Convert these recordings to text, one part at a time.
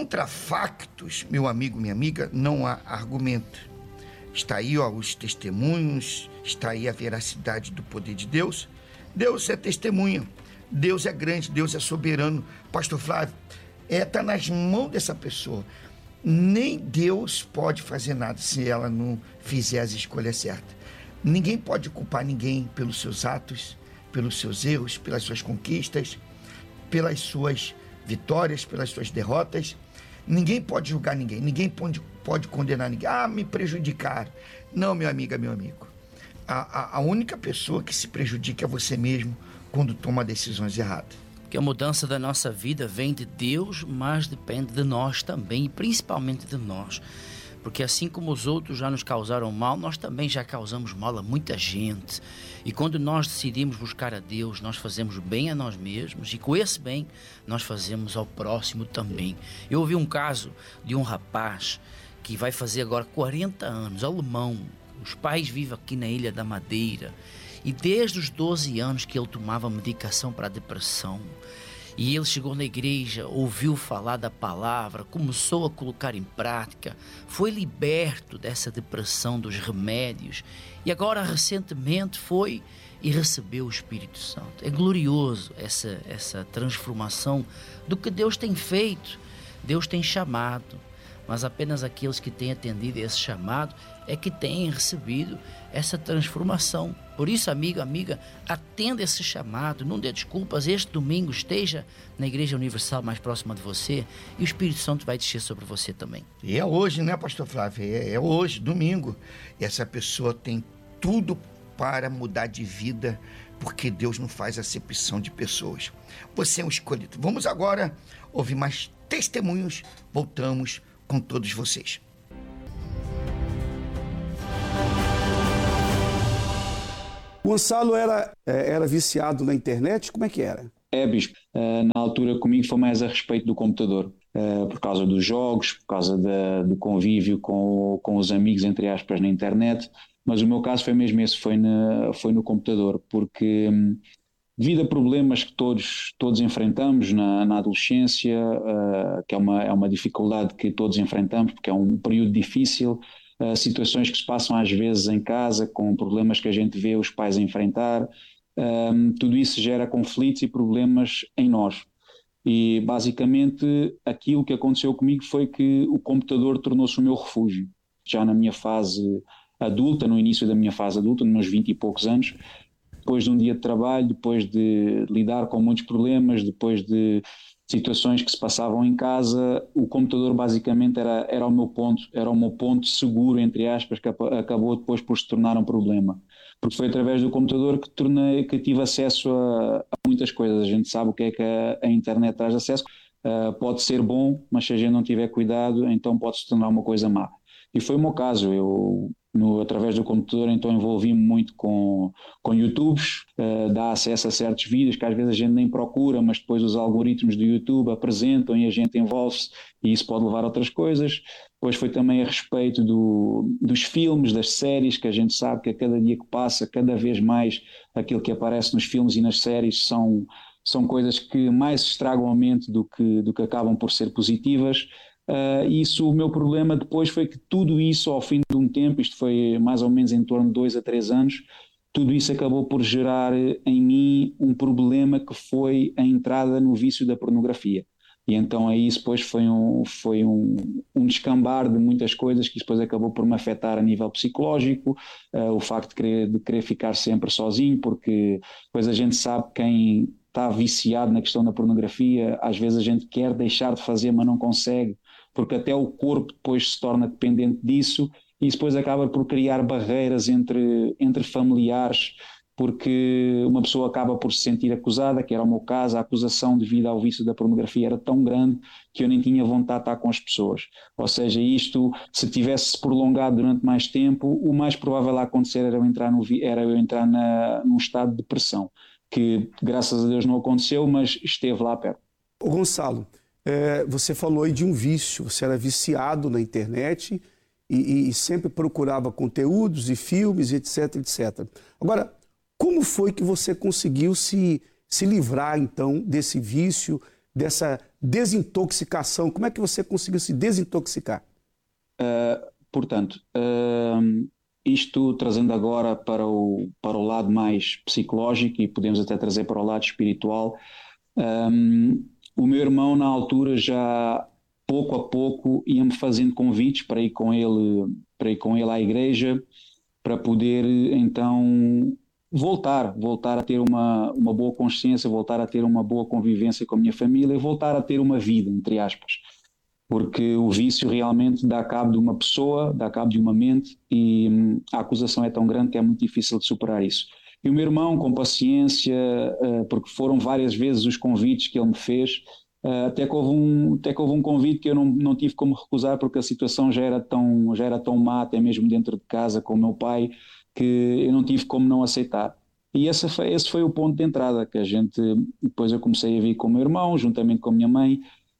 Contra factos, meu amigo, minha amiga, não há argumento. Está aí, os testemunhos, está aí a veracidade do poder de Deus. Deus é testemunha, Deus é grande, Deus é soberano. Pastor Flávio, está nas mãos dessa pessoa. Nem Deus pode fazer nada se ela não fizer as escolhas certas. Ninguém pode culpar ninguém pelos seus atos, pelos seus erros, pelas suas conquistas, pelas suas vitórias, pelas suas derrotas. Ninguém pode julgar ninguém, ninguém pode condenar ninguém. Me prejudicaram. Não, minha amiga, meu amigo. A única pessoa que se prejudica é você mesmo quando toma decisões erradas. Que a mudança da nossa vida vem de Deus, mas depende de nós também, e principalmente de nós. Porque assim como os outros já nos causaram mal, nós também já causamos mal a muita gente. E quando nós decidimos buscar a Deus, nós fazemos bem a nós mesmos, e com esse bem nós fazemos ao próximo também. Eu ouvi um caso de um rapaz que vai fazer agora 40 anos, alemão. Os pais vivem aqui na Ilha da Madeira. E desde os 12 anos que ele tomava medicação para a depressão, e ele chegou na igreja, ouviu falar da palavra, começou a colocar em prática, foi liberto dessa depressão, dos remédios, e agora recentemente foi e recebeu o Espírito Santo. É glorioso essa transformação do que Deus tem feito. Deus tem chamado, mas apenas aqueles que têm atendido a esse chamado é que têm recebido essa transformação. Por isso, amigo, amiga, atenda esse chamado, não dê desculpas. Este domingo esteja na Igreja Universal mais próxima de você e o Espírito Santo vai descer sobre você também. E é hoje, né, pastor Flávio? É hoje, domingo. E essa pessoa tem tudo para mudar de vida, porque Deus não faz acepção de pessoas. Você é um escolhido. Vamos agora ouvir mais testemunhos. Voltamos com todos vocês. Gonçalo era viciado na internet? Como é que era? Bispo, na altura comigo foi mais a respeito do computador, por causa dos jogos, por causa do convívio com os amigos, entre aspas, na internet, mas o meu caso foi mesmo esse, foi no computador, porque devido a problemas que todos enfrentamos na adolescência, que é uma dificuldade que todos enfrentamos, porque é um período difícil, situações que se passam às vezes em casa, com problemas que a gente vê os pais enfrentar, tudo isso gera conflitos e problemas em nós. E basicamente aquilo que aconteceu comigo foi que o computador tornou-se o meu refúgio. Já na minha fase adulta, no início da minha fase adulta, nos meus 20 e poucos anos, depois de um dia de trabalho, depois de lidar com muitos problemas, depois de situações que se passavam em casa, o computador basicamente era o meu ponto seguro, entre aspas, que acabou depois por se tornar um problema. Porque foi através do computador que tive acesso a muitas coisas. A gente sabe o que é que a internet traz acesso. Pode ser bom, mas se a gente não tiver cuidado, então pode se tornar uma coisa má. E foi o meu caso. Eu, através do computador, então envolvi-me muito com YouTubes, dá acesso a certos vídeos que às vezes a gente nem procura, mas depois os algoritmos do YouTube apresentam e a gente envolve-se, e isso pode levar a outras coisas. Depois foi também a respeito dos filmes, das séries, que a gente sabe que a cada dia que passa, cada vez mais aquilo que aparece nos filmes e nas séries são coisas que mais estragam a mente do que acabam por ser positivas. O meu problema depois foi que tudo isso, ao fim de um tempo, isto foi mais ou menos em torno de 2 a 3 anos, tudo isso acabou por gerar em mim um problema que foi a entrada no vício da pornografia. E então aí isso depois foi um descambar de muitas coisas que depois acabou por me afetar a nível psicológico, o facto de querer ficar sempre sozinho, porque depois a gente sabe quem está viciado na questão da pornografia, às vezes a gente quer deixar de fazer, mas não consegue, porque até o corpo depois se torna dependente disso, e isso depois acaba por criar barreiras entre familiares, porque uma pessoa acaba por se sentir acusada, que era o meu caso. A acusação devido ao vício da pornografia era ttão grande que eu nem tinha vontade de estar com as pessoas. Ou seja, isto, se tivesse prolongado durante mais tempo, o mais provável a acontecer era eu entrar num estado de depressão, que graças a Deus não aconteceu, mas esteve lá perto. Ô Gonçalo, você falou aí de um vício, você era viciado na internet e sempre procurava conteúdos e filmes, etc, etc. Agora, como foi que você conseguiu se livrar, então, desse vício? dessa desintoxicação? Como é que você conseguiu se desintoxicar? Portanto, isto trazendo agora para o lado mais psicológico e podemos até trazer para o lado espiritual, o meu irmão na altura já pouco a pouco ia-me fazendo convites para ir com ele à igreja, para poder então voltar a ter uma boa consciência, voltar a ter uma boa convivência com a minha família e voltar a ter uma vida, entre aspas. Porque o vício realmente dá cabo de uma pessoa, dá cabo de uma mente e a acusação é tão grande que é muito difícil de superar isso. E o meu irmão, com paciência, porque foram várias vezes os convites que ele me fez, até que houve um convite que eu não tive como recusar, porque a situação já era tão má, até mesmo dentro de casa com o meu pai, que eu não tive como não aceitar. E esse foi o ponto de entrada, que depois eu comecei a vir com o meu irmão, juntamente com a minha mãe,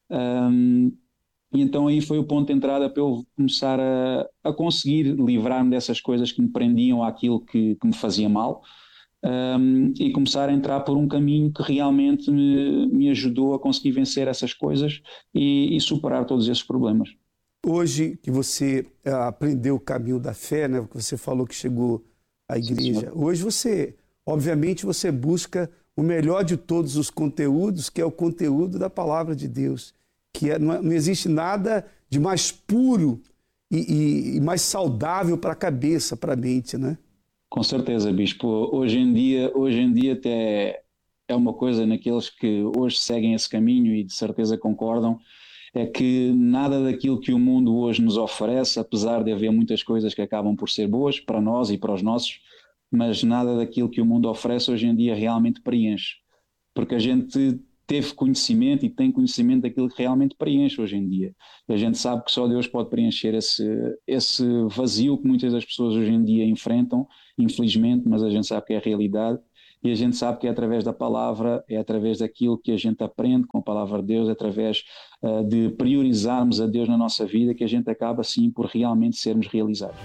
e então aí foi o ponto de entrada para eu começar a conseguir livrar-me dessas coisas que me prendiam àquilo que me fazia mal, e começar a entrar por um caminho que realmente me ajudou a conseguir vencer essas coisas e superar todos esses problemas. Hoje que você aprendeu o caminho da fé, né? Que você falou que chegou à igreja, hoje obviamente você busca o melhor de todos os conteúdos, que é o conteúdo da palavra de Deus, que não existe nada de mais puro e mais saudável para a cabeça, para a mente, né? Com certeza, Bispo. Hoje em dia até é uma coisa naqueles que hoje seguem esse caminho e de certeza concordam, é que nada daquilo que o mundo hoje nos oferece, apesar de haver muitas coisas que acabam por ser boas para nós e para os nossos, mas nada daquilo que o mundo oferece hoje em dia realmente preenche. Porque a gente teve conhecimento e tem conhecimento daquilo que realmente preenche hoje em dia. E a gente sabe que só Deus pode preencher esse vazio que muitas das pessoas hoje em dia enfrentam, infelizmente, mas a gente sabe que é a realidade. E a gente sabe que é através da palavra, é através daquilo que a gente aprende com a palavra de Deus, é através de priorizarmos a Deus na nossa vida, que a gente acaba, assim, por realmente sermos realizados.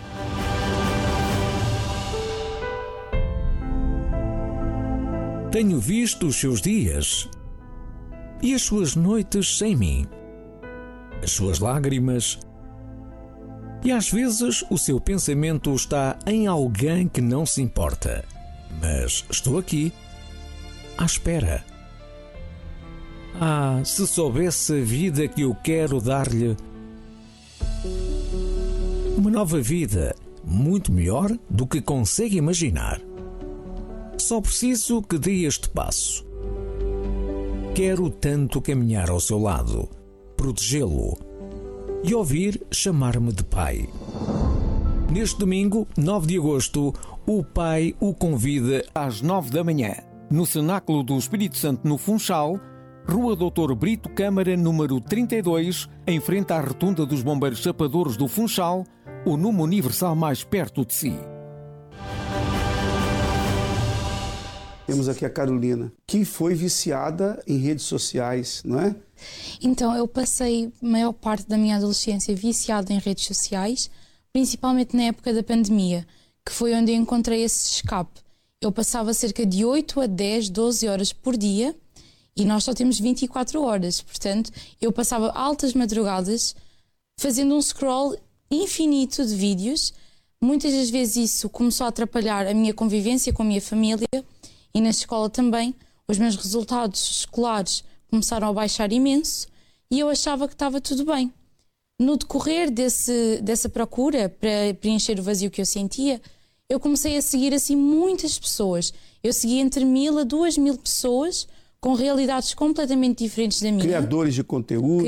Tenho visto os seus dias e as suas noites sem mim, as suas lágrimas, e às vezes o seu pensamento está em alguém que não se importa. Mas estou aqui, à espera. Se soubesse a vida que eu quero dar-lhe. Uma nova vida, muito melhor do que consegue imaginar. Só preciso que dê este passo. Quero tanto caminhar ao seu lado, protegê-lo e ouvir chamar-me de pai. Neste domingo, 9 de agosto, o Pai o convida às 9 da manhã, no Cenáculo do Espírito Santo no Funchal, Rua Doutor Brito Câmara, número 32, em frente à Rotunda dos Bombeiros Chapadores do Funchal, o número universal mais perto de si. Temos aqui a Carolina, que foi viciada em redes sociais, não é? Então, eu passei a maior parte da minha adolescência viciada em redes sociais, principalmente na época da pandemia, que foi onde eu encontrei esse escape. Eu passava cerca de 8 a 10, 12 horas por dia e nós só temos 24 horas. Portanto, eu passava altas madrugadas fazendo um scroll infinito de vídeos. Muitas das vezes isso começou a atrapalhar a minha convivência com a minha família e na escola também. Os meus resultados escolares começaram a baixar imenso e eu achava que estava tudo bem. No decorrer dessa procura para preencher o vazio que eu sentia, eu comecei a seguir assim muitas pessoas. Eu segui entre 1.000 a 2.000 pessoas com realidades completamente diferentes da minha. Criadores de conteúdo.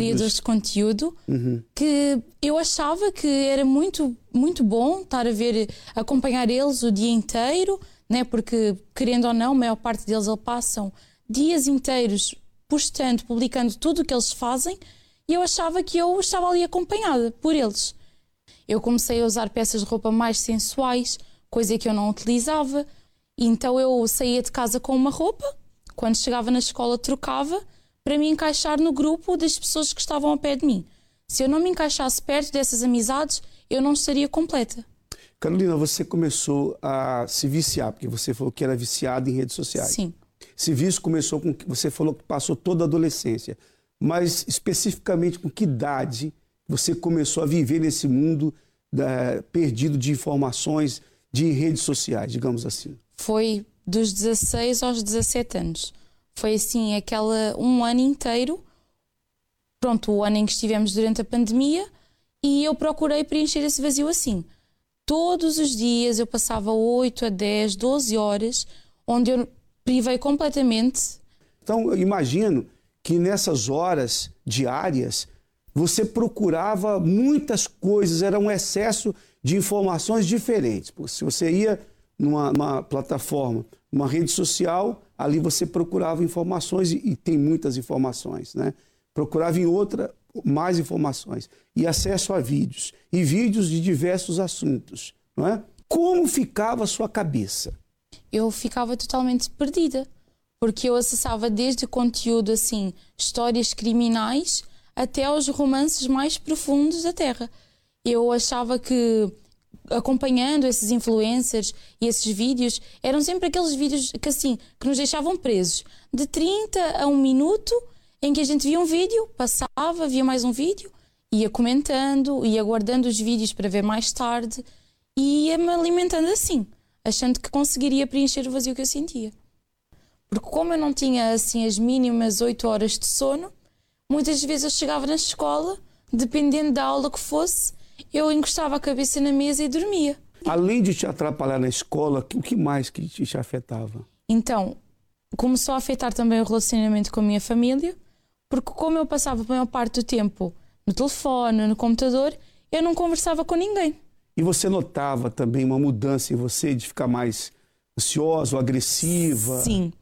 Que eu achava que era muito, muito bom estar acompanhar eles o dia inteiro, né? Porque, querendo ou não, a maior parte deles passam dias inteiros postando, publicando tudo o que eles fazem e eu achava que eu estava ali acompanhada por eles. Eu comecei a usar peças de roupa mais sensuais, coisa que eu não utilizava. Então eu saía de casa com uma roupa, quando chegava na escola trocava, para me encaixar no grupo das pessoas que estavam ao pé de mim. Se eu não me encaixasse perto dessas amizades, eu não estaria completa. Carolina, você começou a se viciar, porque você falou que era viciada em redes sociais. Sim. esse vício começou com que você falou que passou toda a adolescência, mas especificamente com que idade você começou a viver nesse mundo perdido de informações de redes sociais, digamos assim? Foi dos 16 aos 17 anos. Foi assim, um ano inteiro, pronto, o ano em que estivemos durante a pandemia, e eu procurei preencher esse vazio assim. Todos os dias eu passava 8 a 10, 12 horas, onde eu privei completamente. Então, eu imagino que nessas horas diárias, você procurava muitas coisas, era um excesso de informações diferentes. Se você ia numa plataforma, numa rede social, ali você procurava informações, e tem muitas informações, né? Procurava em outra mais informações, e acesso a vídeos, e vídeos de diversos assuntos, não é? Como ficava a sua cabeça? Eu ficava totalmente perdida, porque eu acessava desde conteúdo assim, histórias criminais, até aos romances mais profundos da Terra. Eu achava que, acompanhando esses influencers e esses vídeos, eram sempre aqueles vídeos que nos deixavam presos. De 30 a 1 minuto, em que a gente via um vídeo, passava, via mais um vídeo, ia comentando, ia guardando os vídeos para ver mais tarde, e ia-me alimentando assim, achando que conseguiria preencher o vazio que eu sentia. Porque como eu não tinha assim as mínimas 8 horas de sono, muitas vezes eu chegava na escola, dependendo da aula que fosse, eu encostava a cabeça na mesa e dormia. Além de te atrapalhar na escola, o que mais que te afetava? Então, começou a afetar também o relacionamento com a minha família, porque como eu passava a maior parte do tempo no telefone, no computador, eu não conversava com ninguém. E você notava também uma mudança em você de ficar mais ansiosa ou agressiva? Sim.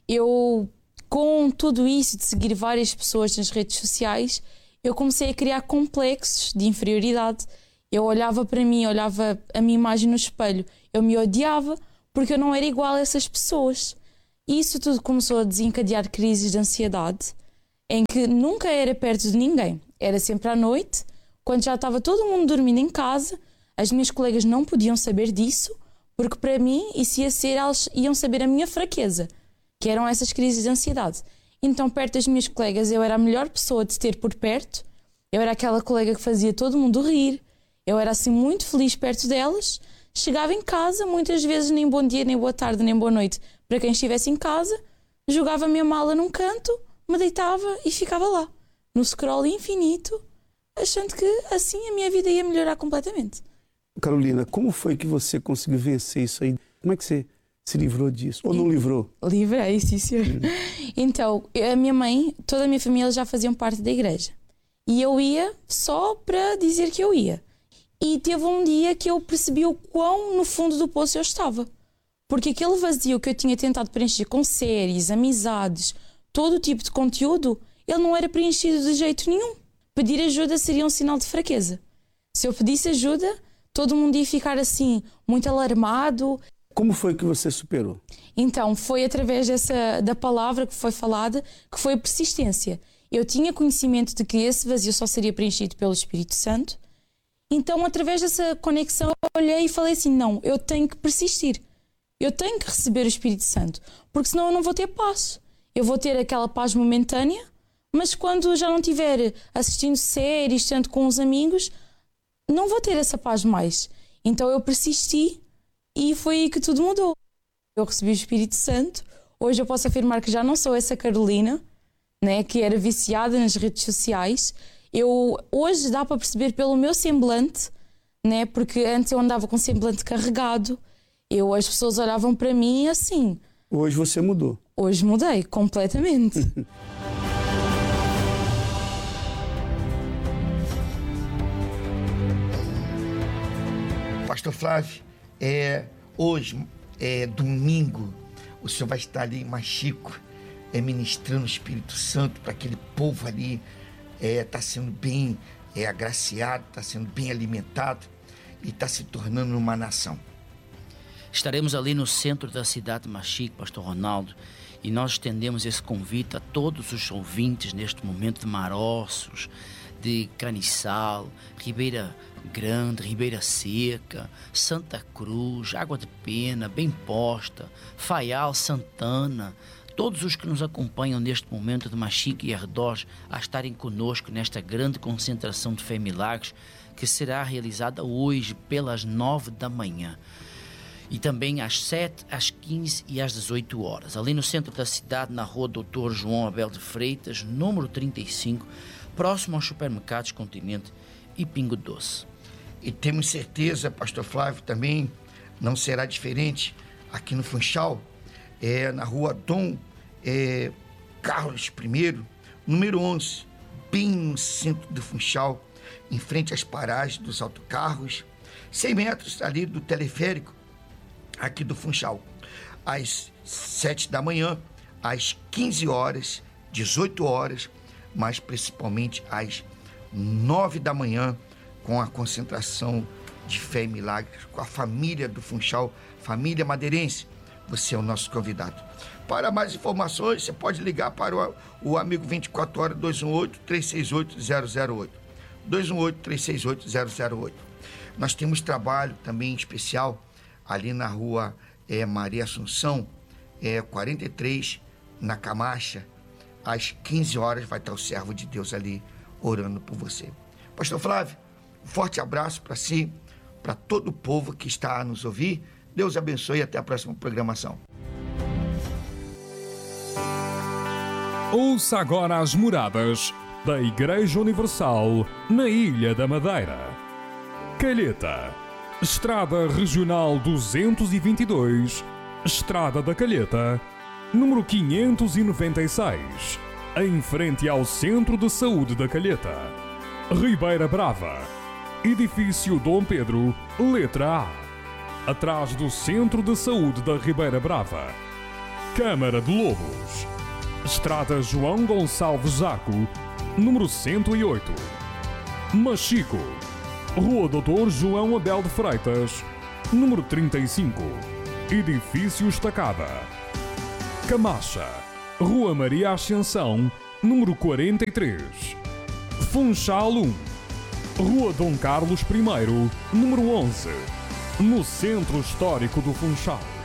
Eu, com tudo isso de seguir várias pessoas nas redes sociais, eu comecei a criar complexos de inferioridade. Eu olhava para mim, olhava a minha imagem no espelho, eu me odiava porque eu não era igual a essas pessoas. E isso tudo começou a desencadear crises de ansiedade, em que nunca era perto de ninguém. Era sempre à noite, quando já estava todo mundo dormindo em casa. As minhas colegas não podiam saber disso, porque para mim isso ia ser, elas iam saber a minha fraqueza, que eram essas crises de ansiedade. Então, perto das minhas colegas, eu era a melhor pessoa de ter por perto. Eu era aquela colega que fazia todo mundo rir. Eu era assim muito feliz perto delas. Chegava em casa, muitas vezes nem bom dia, nem boa tarde, nem boa noite para quem estivesse em casa. Jogava a minha mala num canto, me deitava e ficava lá, no scroll infinito, achando que assim a minha vida ia melhorar completamente. Carolina, como foi que você conseguiu vencer isso aí? Como é que você se livrou disso? Ou não livrou? Livrei, sim, senhor. Então, a minha mãe, toda a minha família já faziam parte da igreja. E eu ia só para dizer que eu ia. E teve um dia que eu percebi o quão no fundo do poço eu estava. Porque aquele vazio que eu tinha tentado preencher com séries, amizades, todo tipo de conteúdo, ele não era preenchido de jeito nenhum. Pedir ajuda seria um sinal de fraqueza. Se eu pedisse ajuda, todo mundo ia ficar assim, muito alarmado. Como foi que você superou? Então, foi através da palavra que foi falada, que foi a persistência. Eu tinha conhecimento de que esse vazio só seria preenchido pelo Espírito Santo. Então, através dessa conexão, eu olhei e falei assim, não, eu tenho que persistir. Eu tenho que receber o Espírito Santo, porque senão eu não vou ter paz. Eu vou ter aquela paz momentânea, mas quando já não estiver assistindo séries, tanto com os amigos, não vou ter essa paz mais. Então eu persisti e foi aí que tudo mudou. Eu recebi o Espírito Santo. Hoje eu posso afirmar que já não sou essa Carolina, né, que era viciada nas redes sociais. Hoje dá para perceber pelo meu semblante, né, porque antes eu andava com o semblante carregado. As pessoas olhavam para mim assim. Hoje você mudou. Hoje mudei completamente. Pastor Flávio, hoje é domingo, o senhor vai estar ali em Machico, ministrando o Espírito Santo para aquele povo ali, está sendo bem agraciado, está sendo bem alimentado e está se tornando uma nação. Estaremos ali no centro da cidade de Machico, Pastor Ronaldo, e nós estendemos esse convite a todos os ouvintes neste momento de Maroços, de Caniçal, Ribeira Grande, Ribeira Seca, Santa Cruz, Água de Pena, Bem Posta, Faial, Santana, todos os que nos acompanham neste momento de Machique e arredores a estarem conosco nesta grande concentração de Fé e Milagres que será realizada hoje pelas 9 da manhã. E também às 7, às 15 e às 18 horas, ali no centro da cidade, na rua Dr. João Abel de Freitas, número 35, próximo aos supermercados Continente e Pingo Doce. E temos certeza, pastor Flávio, também não será diferente aqui no Funchal, na rua Dom Carlos I, número 11, bem no centro do Funchal, em frente às paragens dos autocarros, 100 metros ali do teleférico, aqui do Funchal, às 7 da manhã, às 15 horas, 18 horas, mas principalmente às 9 da manhã, com a concentração de Fé e Milagres, com a família do Funchal, família madeirense. Você é o nosso convidado. Para mais informações, você pode ligar para o amigo 24 horas 218-368-008. 218-368-008. Nós temos trabalho também especial ali na rua Maria Assunção, 43, na Camacha. Às 15 horas vai estar o servo de Deus ali orando por você. Pastor Flávio, um forte abraço para si, para todo o povo que está a nos ouvir. Deus abençoe e até a próxima programação. Ouça agora as moradas da Igreja Universal na Ilha da Madeira. Calheta, Estrada Regional 222, Estrada da Calheta, número 596, em frente ao Centro de Saúde da Calheta. Ribeira Brava, Edifício Dom Pedro, letra A, atrás do Centro de Saúde da Ribeira Brava. Câmara de Lobos, Estrada João Gonçalves Zaco, número 108. Machico, Rua Dr. João Abel de Freitas, número 35, Edifício Estacada. Camacha, Rua Maria Ascensão, número 43. Funchal 1, Rua Dom Carlos I, número 11, no Centro Histórico do Funchal.